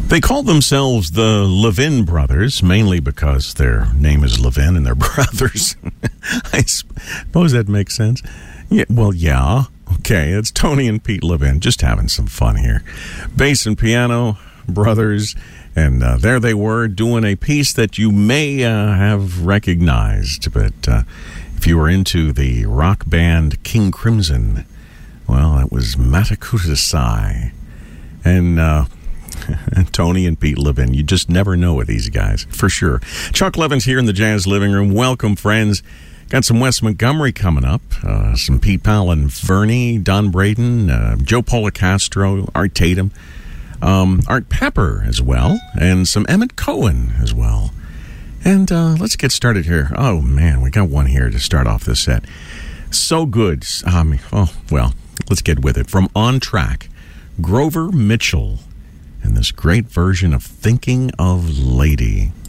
They called themselves the Levin Brothers, mainly because their name is Levin and they're brothers. I suppose that makes sense. Yeah, well, yeah. Okay, it's Tony and Pete Levin, just having some fun here. Bass and piano, brothers, and there they were doing a piece that you may have recognized, but if you were into the rock band King Crimson, well, it was Matakutasai. And Tony and Pete Levin. You just never know with these guys, for sure. Chuck Levin's here in the Jazz Living Room. Welcome, friends. Got some Wes Montgomery coming up, some Pete Powell and Vernie, Don Braden, Joe Policastro, Art Tatum, Art Pepper as well, and some Emmett Cohen as well. And let's get started here. Oh, man, we got one here to start off this set. So good. Let's get with it. From On Track, Grover Mitchell, and this great version of Thinking of Lady.